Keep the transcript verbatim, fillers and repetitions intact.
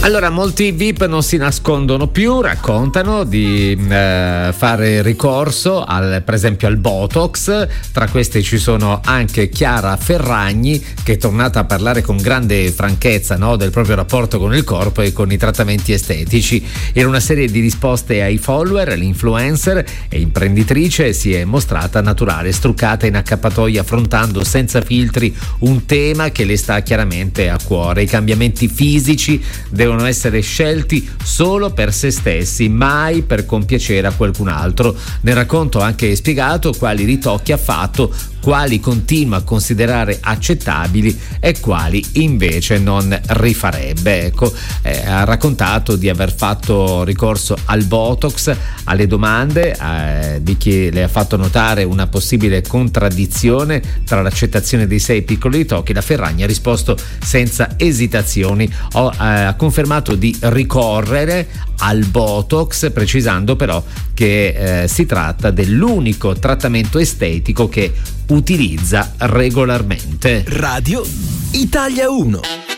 Allora, molti V I P non si nascondono più, raccontano di eh, fare ricorso al, per esempio al Botox. Tra queste ci sono anche Chiara Ferragni, che è tornata a parlare con grande franchezza, no, del proprio rapporto con il corpo e con i trattamenti estetici. In una serie di risposte ai follower, l'influencer e imprenditrice si è mostrata naturale, struccata in accappatoio, affrontando senza filtri un tema che le sta chiaramente a cuore. I cambiamenti fisici devono essere scelti solo per se stessi, mai per compiacere a qualcun altro. Nel racconto ha anche spiegato quali ritocchi ha fatto, quali continua a considerare accettabili e quali invece non rifarebbe. Ecco, eh, ha raccontato di aver fatto ricorso al Botox. Alle domande eh, di chi le ha fatto notare una possibile contraddizione tra l'accettazione dei sei piccoli ritocchi, la Ferragni ha risposto senza esitazioni. Ho eh, confermato di ricorrere al Botox, precisando però che eh, si tratta dell'unico trattamento estetico che utilizza regolarmente. Radio Italia uno.